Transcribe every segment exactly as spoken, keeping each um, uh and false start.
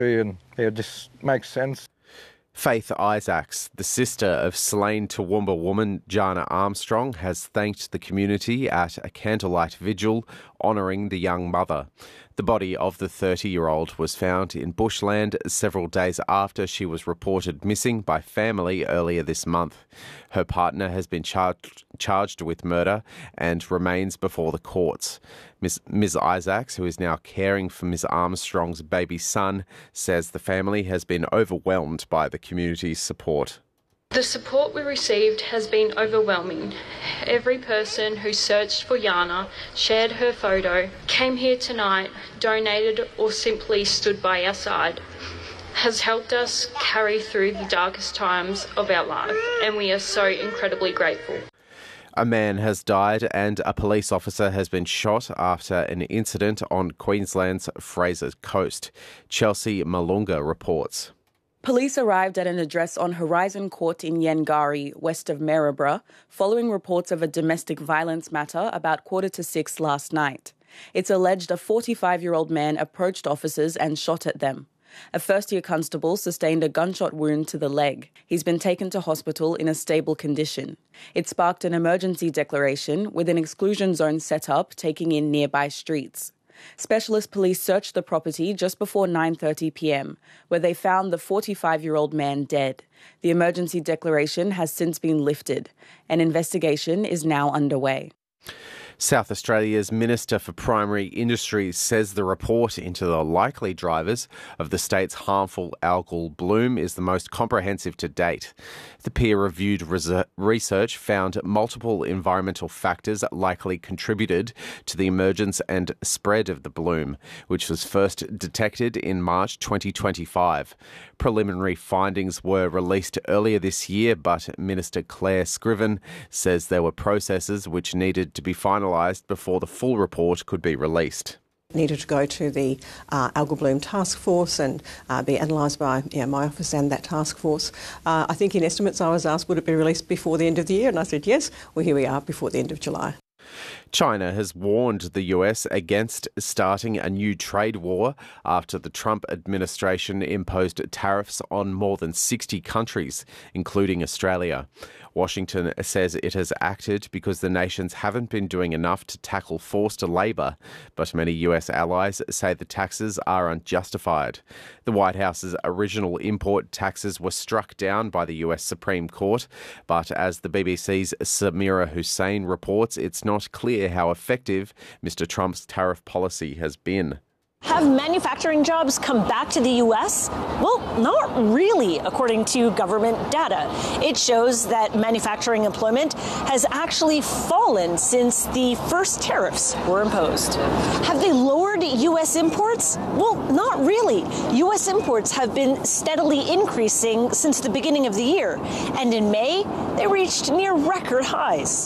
And it just makes sense. Faith Isaacs, the sister of slain Toowoomba woman Jana Armstrong, has thanked the community at a candlelight vigil honouring the young mother. The body of the thirty-year-old was found in bushland several days after she was reported missing by family earlier this month. Her partner has been charged, charged with murder and remains before the courts. Miz Miz Isaacs, who is now caring for Miz Armstrong's baby son, says the family has been overwhelmed by the community's support. The support we received has been overwhelming. Every person who searched for Jana, shared her photo, came here tonight, donated or simply stood by our side, has helped us carry through the darkest times of our life, and we are so incredibly grateful. A man has died and a police officer has been shot after an incident on Queensland's Fraser Coast. Chelsea Malunga reports. Police arrived at an address on Horizon Court in Yengari, west of Maryborough, following reports of a domestic violence matter about quarter to six last night. It's alleged a forty-five-year-old man approached officers and shot at them. A first-year constable sustained a gunshot wound to the leg. He's been taken to hospital in a stable condition. It sparked an emergency declaration with an exclusion zone set up, taking in nearby streets. Specialist police searched the property just before nine thirty p m, where they found the forty-five-year-old man dead. The emergency declaration has since been lifted. An investigation is now underway. South Australia's Minister for Primary Industries says the report into the likely drivers of the state's harmful algal bloom is the most comprehensive to date. The peer-reviewed research found multiple environmental factors likely contributed to the emergence and spread of the bloom, which was first detected in March twenty twenty-five. Preliminary findings were released earlier this year, but Minister Claire Scriven says there were processes which needed to be finalised before the full report could be released. Needed to go to the uh, algal bloom task force and uh, be analysed by you know, my office and that task force. Uh, I think in estimates I was asked, would it be released before the end of the year? And I said yes. Well, here we are before the end of July. China has warned the U S against starting a new trade war after the Trump administration imposed tariffs on more than sixty countries, including Australia. Washington says it has acted because the nations haven't been doing enough to tackle forced labour, but many U S allies say the taxes are unjustified. The White House's original import taxes were struck down by the U S Supreme Court, but as the B B C's Samira Hussein reports, it's not clear how effective Mister Trump's tariff policy has been. Have manufacturing jobs come back to the U S? Well, not really, according to government data. It shows that manufacturing employment has actually fallen since the first tariffs were imposed. Have they lowered U S imports? Well, not really. U S imports have been steadily increasing since the beginning of the year, and in May, they reached near record highs.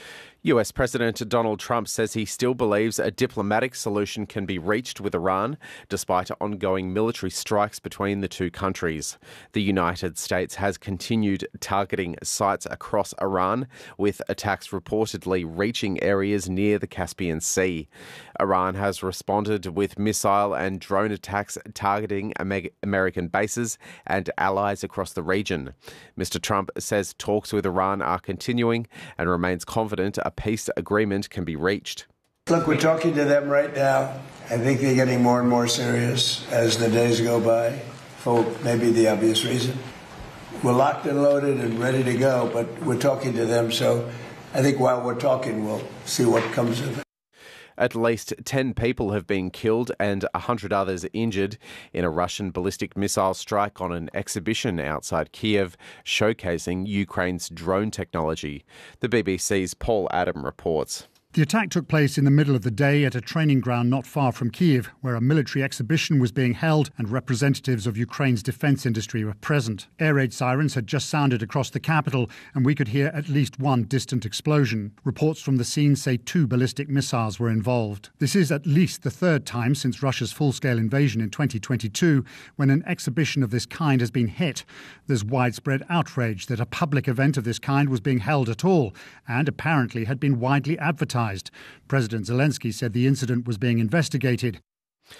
U S President Donald Trump says he still believes a diplomatic solution can be reached with Iran, despite ongoing military strikes between the two countries. The United States has continued targeting sites across Iran, with attacks reportedly reaching areas near the Caspian Sea. Iran has responded with missile and drone attacks targeting American bases and allies across the region. Mister Trump says talks with Iran are continuing and remains confident a peace agreement can be reached. Look, we're talking to them right now. I think they're getting more and more serious as the days go by, for maybe the obvious reason. We're locked and loaded and ready to go, but we're talking to them, so I think while we're talking, we'll see what comes of it. At least ten people have been killed and one hundred others injured in a Russian ballistic missile strike on an exhibition outside Kiev showcasing Ukraine's drone technology. The B B C's Paul Adam reports. The attack took place in the middle of the day at a training ground not far from Kiev, where a military exhibition was being held and representatives of Ukraine's defence industry were present. Air raid sirens had just sounded across the capital, and we could hear at least one distant explosion. Reports from the scene say two ballistic missiles were involved. This is at least the third time since Russia's full-scale invasion in twenty twenty-two when an exhibition of this kind has been hit. There's widespread outrage that a public event of this kind was being held at all, and apparently had been widely advertised. President Zelensky said the incident was being investigated.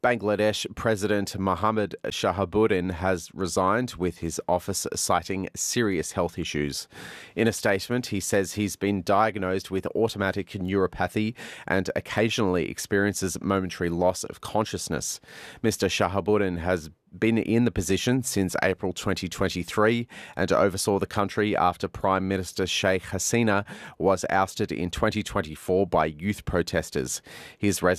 Bangladesh President Mohammad Shahabuddin has resigned with his office citing serious health issues. In a statement, he says he's been diagnosed with automatic neuropathy and occasionally experiences momentary loss of consciousness. Mister Shahabuddin has been in the position since April twenty twenty-three and oversaw the country after Prime Minister Sheikh Hasina was ousted in twenty twenty-four by youth protesters. His